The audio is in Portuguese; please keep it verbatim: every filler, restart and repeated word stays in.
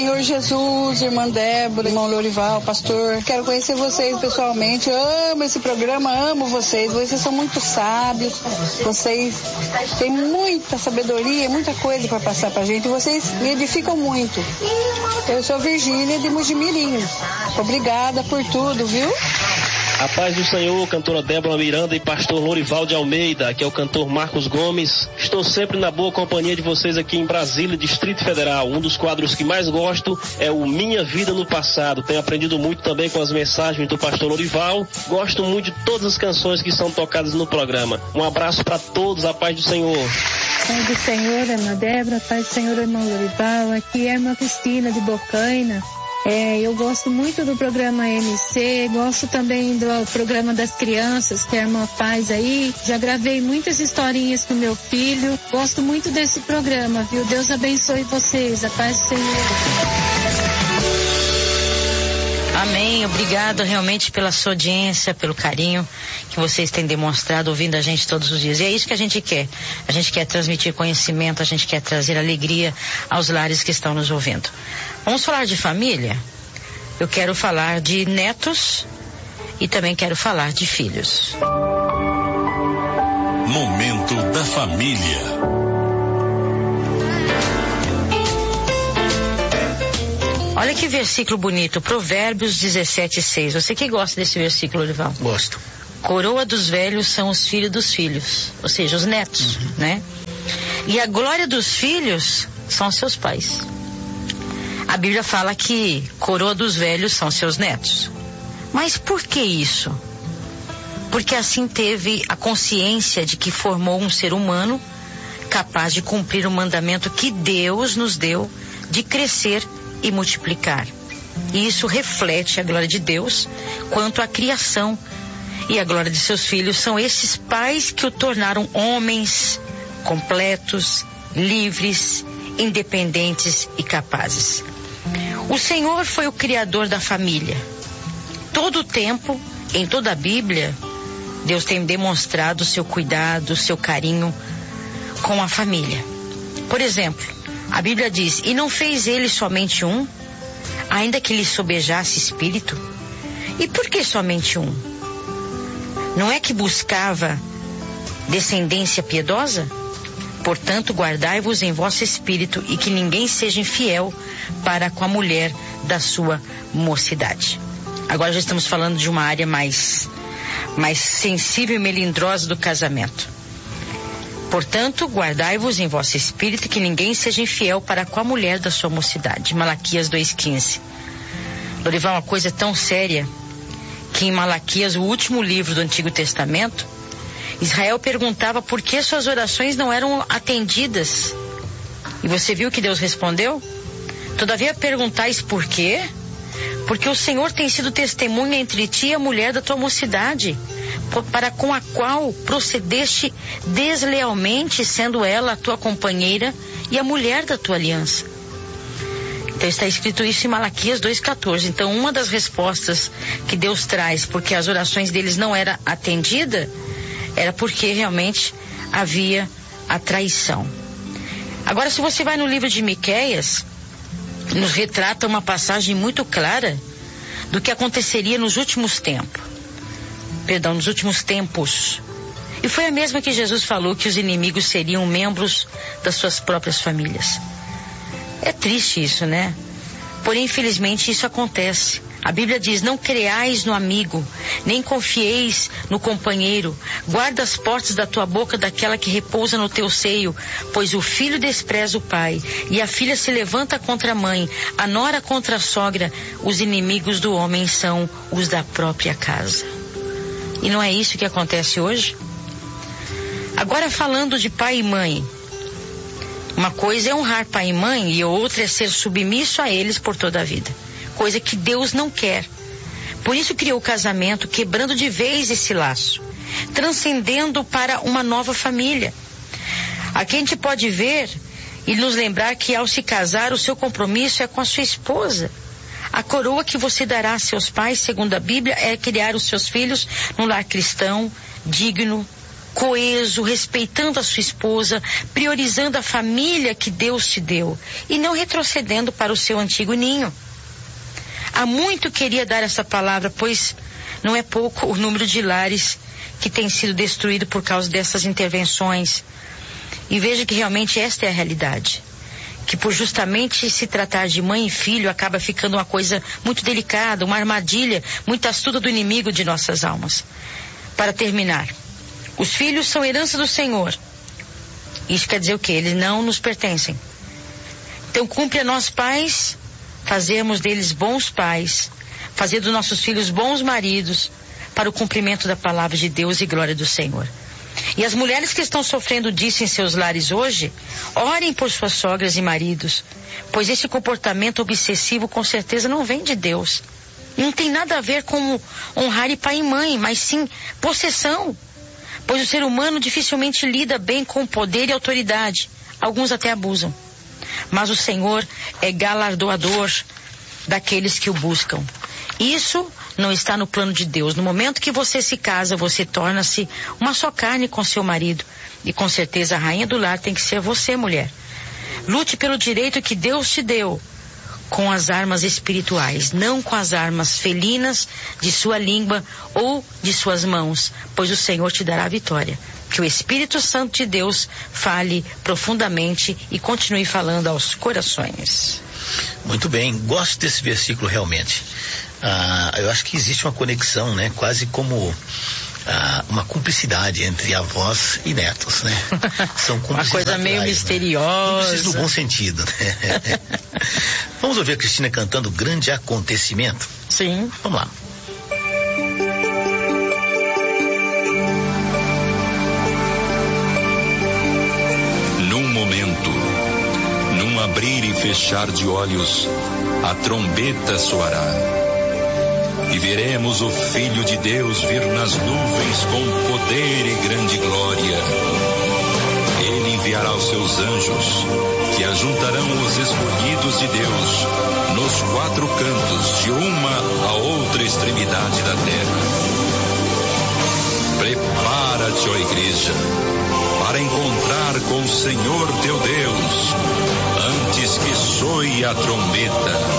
Senhor Jesus, irmã Débora, irmão Lorival, pastor, quero conhecer vocês pessoalmente, eu amo esse programa, amo vocês, vocês são muito sábios, vocês têm muita sabedoria, muita coisa para passar pra gente, vocês me edificam muito. Eu sou Virgínia de Mojimirim, obrigada por tudo, viu? A paz do Senhor, cantora Débora Miranda e pastor Lorival de Almeida, aqui é o cantor Marcos Gomes. Estou sempre na boa companhia de vocês aqui em Brasília, Distrito Federal. Um dos quadros que mais gosto é o Minha Vida no Passado. Tenho aprendido muito também com as mensagens do pastor Lorival. Gosto muito de todas as canções que são tocadas no programa. Um abraço para todos, a paz do Senhor. Paz do Senhor, irmã Débora, paz do Senhor, irmão Lorival. Aqui é a irmã Cristina de Bocaina. É, eu gosto muito do programa M C, gosto também do programa das crianças que a irmã faz aí. Já gravei muitas historinhas com meu filho. Gosto muito desse programa, viu? Deus abençoe vocês. A paz do Senhor. Amém. Obrigado realmente pela sua audiência, pelo carinho que vocês têm demonstrado ouvindo a gente todos os dias. E é isso que a gente quer. A gente quer transmitir conhecimento, a gente quer trazer alegria aos lares que estão nos ouvindo. Vamos falar de família? Eu quero falar de netos e também quero falar de filhos. Momento da família. Olha que versículo bonito, Provérbios dezessete, seis. Você que gosta desse versículo, Olival? Gosto. Coroa dos velhos são os filhos dos filhos, ou seja, os netos, uhum. né? E a glória dos filhos são seus pais. A Bíblia fala que coroa dos velhos são seus netos. Mas por que isso? Porque assim teve a consciência de que formou um ser humano capaz de cumprir o mandamento que Deus nos deu de crescer e multiplicar. E isso reflete a glória de Deus quanto à criação. E a glória de seus filhos são esses pais que o tornaram homens completos, livres, independentes e capazes. O Senhor foi o criador da família. Todo o tempo, em toda a Bíblia, Deus tem demonstrado o seu cuidado, o seu carinho com a família. Por exemplo, a Bíblia diz: e não fez ele somente um, ainda que lhe sobejasse espírito? E por que somente um? Não é que buscava descendência piedosa? Portanto, guardai-vos em vosso espírito e que ninguém seja infiel para com a mulher da sua mocidade. Agora já estamos falando de uma área mais, mais sensível e melindrosa do casamento. Portanto, guardai-vos em vosso espírito e que ninguém seja infiel para com a mulher da sua mocidade. Malaquias dois, quinze. Lorival, uma coisa tão séria que em Malaquias, o último livro do Antigo Testamento, Israel perguntava por que suas orações não eram atendidas. E você viu que Deus respondeu? Todavia perguntais por quê? Porque o Senhor tem sido testemunha entre ti e a mulher da tua mocidade, para com a qual procedeste deslealmente, sendo ela a tua companheira e a mulher da tua aliança. Então está escrito isso em Malaquias dois, quatorze. Então uma das respostas que Deus traz porque as orações deles não eram atendidas era porque realmente havia a traição. Agora, se você vai no livro de Miqueias, nos retrata uma passagem muito clara do que aconteceria nos últimos tempos. Perdão, nos últimos tempos. E foi a mesma que Jesus falou, que os inimigos seriam membros das suas próprias famílias. É triste isso, né? Porém, infelizmente, isso acontece. A Bíblia diz: não creais no amigo, nem confieis no companheiro. Guarda as portas da tua boca daquela que repousa no teu seio, pois o filho despreza o pai, e a filha se levanta contra a mãe, a nora contra a sogra. Os inimigos do homem são os da própria casa. E não é isso que acontece hoje? Agora, falando de pai e mãe, uma coisa é honrar pai e mãe e outra é ser submisso a eles por toda a vida. Coisa que Deus não quer. Por isso criou o casamento, quebrando de vez esse laço, transcendendo para uma nova família. Aqui a gente pode ver e nos lembrar que ao se casar, o seu compromisso é com a sua esposa. A coroa que você dará a seus pais, segundo a Bíblia, é criar os seus filhos num lar cristão, digno, coeso, respeitando a sua esposa, priorizando a família que Deus te deu e não retrocedendo para o seu antigo ninho. Há muito queria dar essa palavra, pois não é pouco o número de lares que tem sido destruído por causa dessas intervenções. E veja que realmente esta é a realidade. Que por justamente se tratar de mãe e filho, acaba ficando uma coisa muito delicada, uma armadilha muito astuta do inimigo de nossas almas. Para terminar, os filhos são herança do Senhor. Isso quer dizer o quê? Eles não nos pertencem. Então cumpre a nós pais, fazermos deles bons pais, fazer dos nossos filhos bons maridos, para o cumprimento da palavra de Deus e glória do Senhor. E as mulheres que estão sofrendo disso em seus lares hoje, orem por suas sogras e maridos, pois esse comportamento obsessivo com certeza não vem de Deus. Não tem nada a ver com honrar pai e mãe, mas sim possessão. Pois o ser humano dificilmente lida bem com poder e autoridade. Alguns até abusam. Mas o Senhor é galardoador daqueles que o buscam. Isso não está no plano de Deus. No momento que você se casa, você torna-se uma só carne com seu marido. E com certeza a rainha do lar tem que ser você, mulher. Lute pelo direito que Deus te deu, com as armas espirituais, não com as armas felinas de sua língua ou de suas mãos, pois o Senhor te dará a vitória. Que o Espírito Santo de Deus fale profundamente e continue falando aos corações. Muito bem, gosto desse versículo realmente. Ah, eu acho que existe uma conexão, né? Quase como ah, uma cumplicidade entre avós e netos, né? São uma coisa meio naturais, misteriosa. Né? No bom sentido, né? Vamos ouvir a Cristina cantando Grande Acontecimento? Sim. Vamos lá. Num momento, num abrir e fechar de olhos, a trombeta soará. E veremos o Filho de Deus vir nas nuvens com poder e grande glória. Ele enviará os seus anjos, que ajuntarão os escolhidos de Deus nos quatro cantos, de uma a outra extremidade da terra. Prepara-te, ó igreja, para encontrar com o Senhor teu Deus, antes que soe a trombeta.